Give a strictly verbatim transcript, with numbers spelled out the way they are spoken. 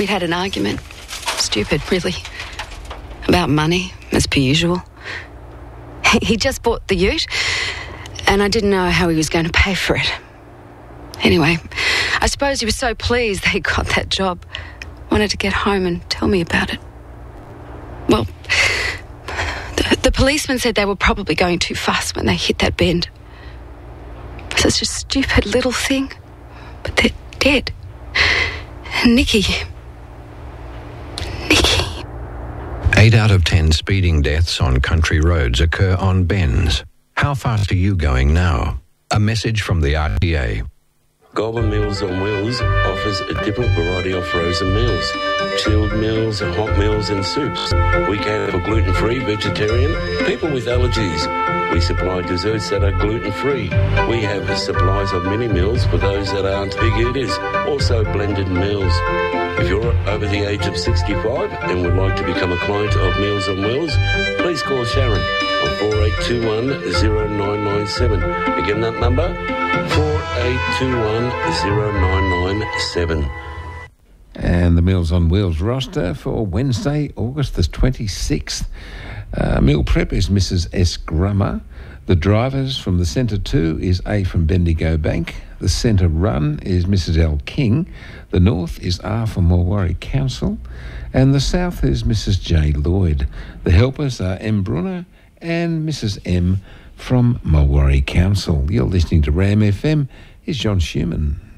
We'd had an argument. Stupid, really. About money, as per usual. He just bought the ute, and I didn't know how he was going to pay for it. Anyway, I suppose he was so pleased that he got that job. Wanted to get home and tell me about it. Well, the, the policeman said they were probably going too fast when they hit that bend. Such a stupid little thing. But they're dead. Nikki. Nikki. Eight out of ten speeding deaths on country roads occur on bends. How fast are you going now? A message from the R T A. Goulburn Meals on Wheels offers a different variety of frozen meals. Chilled meals, hot meals and soups. We cater for gluten-free, vegetarian, people with allergies. We supply desserts that are gluten-free. We have supplies of mini meals for those that aren't big eaters. Also blended meals. If you're over the age of sixty-five and would like to become a client of Meals on Wheels, please call Sharon on four eight two one, zero nine nine seven. Again, that number, four eight two one, zero nine nine seven. And the Meals on Wheels roster for Wednesday, August the twenty-sixth. Uh, meal prep is Missus S. Grummer. The drivers from the Centre two is A from Bendigo Bank. The Centre Run is Missus L. King. The North is R from Mulwarry Council. And the South is Missus J. Lloyd. The helpers are M. Brunner and Missus M. from Mulwarry Council. You're listening to Ram F M. Here's John Schumann.